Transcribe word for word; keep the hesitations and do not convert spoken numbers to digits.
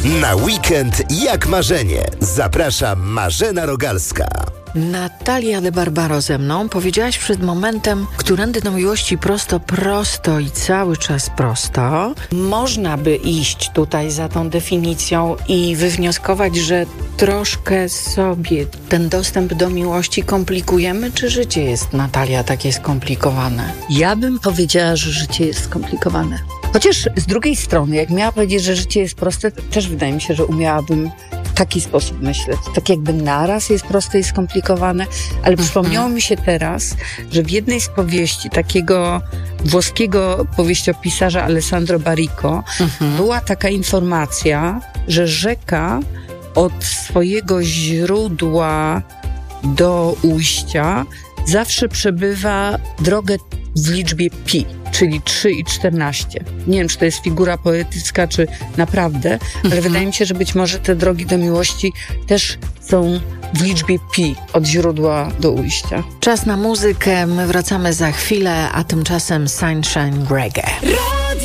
Na weekend jak marzenie. Zaprasza Marzena Rogalska. Natalia de Barbaro ze mną. Powiedziałaś przed momentem, którędy do miłości prosto, prosto i cały czas prosto. Można by iść tutaj za tą definicją i wywnioskować, że troszkę sobie ten dostęp do miłości komplikujemy, czy życie jest, Natalia, takie skomplikowane? Ja bym powiedziała, że życie jest skomplikowane. Chociaż z drugiej strony, jak miała powiedzieć, że życie jest proste, to też wydaje mi się, że umiałabym w taki sposób myśleć. Tak jakby naraz jest proste i skomplikowane, ale mhm. przypomniało mi się teraz, że w jednej z powieści takiego włoskiego powieściopisarza Alessandro Baricco mhm. była taka informacja, że rzeka od swojego źródła do ujścia zawsze przebywa drogę w liczbie pi, czyli trzy i czternaście. Nie wiem, czy to jest figura poetycka, czy naprawdę, ale mhm. wydaje mi się, że być może te drogi do miłości też są w liczbie pi, od źródła do ujścia. Czas na muzykę, my wracamy za chwilę, a tymczasem Sunshine Reggae.